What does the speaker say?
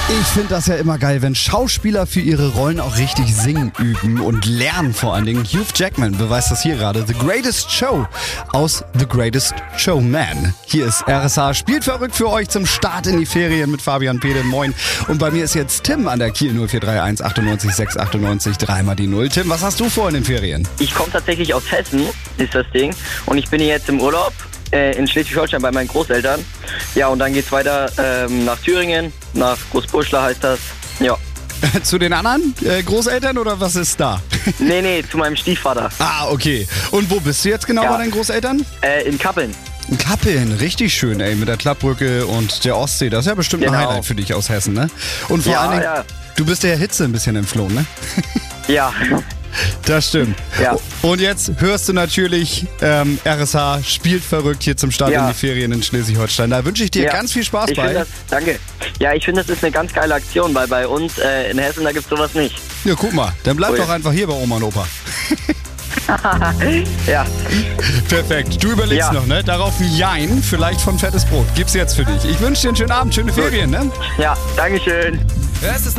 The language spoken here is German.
Ich finde das ja immer geil, wenn Schauspieler für ihre Rollen auch richtig singen üben und lernen vor allen Dingen. Hugh Jackman beweist das hier gerade. The Greatest Show aus The Greatest Showman. Hier ist RSA, spielt verrückt für euch zum Start in die Ferien mit Fabian Pede. Moin. Und bei mir ist jetzt Tim an der Kiel 0431 98 698 3 die 0. Tim, was hast du vor in den Ferien? Ich komme tatsächlich aus Hessen, ist das Ding. Und ich bin hier jetzt im Urlaub in Schleswig-Holstein bei meinen Großeltern. Ja, und dann geht's weiter nach Thüringen, nach Großburschla heißt das. Ja. Zu den anderen Großeltern oder was ist da? Nee, zu meinem Stiefvater. Ah, okay. Und wo bist du jetzt genau bei deinen Großeltern? In Kappeln. In Kappeln, richtig schön, ey, mit der Klappbrücke und der Ostsee. Das ist ja bestimmt ein Highlight für dich aus Hessen, ne? Und vor allen Dingen, du bist der Hitze ein bisschen entflohen, ne? Ja. Das stimmt. Ja. Und jetzt hörst du natürlich RSH spielt verrückt hier zum Start in die Ferien in Schleswig-Holstein. Da wünsche ich dir ganz viel Spaß bei. Danke. Ja, ich finde, das ist eine ganz geile Aktion, weil bei uns in Hessen, da gibt es sowas nicht. Ja, guck mal, dann bleib doch einfach hier bei Oma und Opa. Ja. Perfekt. Du überlegst noch, ne? Darauf ein Jein, vielleicht von Fettes Brot. Gibt's jetzt für dich. Ich wünsche dir einen schönen Abend, schöne Ferien, ne? Ja, Dankeschön.